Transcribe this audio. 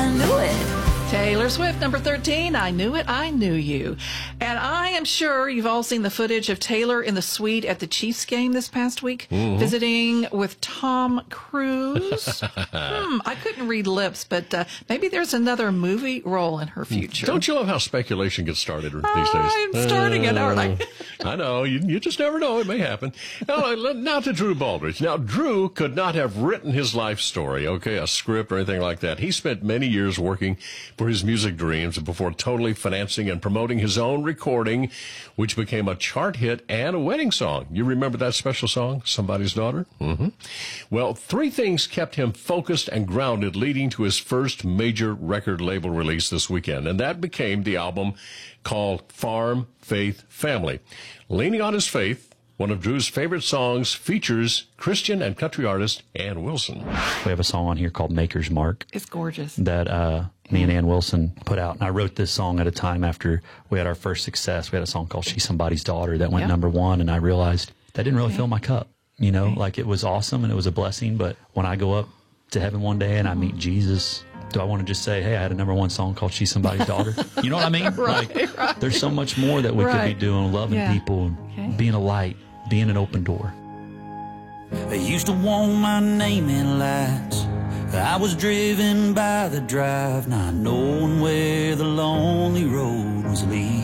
I Knew It. Taylor Swift, number 13, I Knew It, I Knew You. And I am sure you've all seen the footage of Taylor in the suite at the Chiefs game this past week, visiting with Tom Cruise. I couldn't read lips, but maybe there's another movie role in her future. Don't you love how speculation gets started these days? I'm starting it, aren't I? I know. You just never know. It may happen. Now to Drew Baldridge. Now, Drew could not have written his life story, okay, a script or anything like that. He spent many years working for his music dreams before totally financing and promoting his own recording, which became a chart hit and a wedding song. You remember that special song, Somebody's Daughter? Well, three things kept him focused and grounded, leading to his first major record label release this weekend, and that became the album called Farm, Faith, Family. Leaning on his faith, one of Drew's favorite songs features Christian and country artist Ann Wilson. We have a song on here called Maker's Mark. It's gorgeous. That me and Ann Wilson put out. And I wrote this song at a time after we had our first success. We had a song called She's Somebody's Daughter that went number one, and I realized that didn't really fill my cup. You know, like it was awesome and it was a blessing, but when I go up to heaven one day and I meet Jesus, do I want to just say, hey, I had a number one song called She's Somebody's Daughter? You know what I mean? Right. There's so much more that we could be doing, loving people, being a light, being an open door. They used to want my name in lights. I was driven by the drive, not knowing where the lonely road was leading.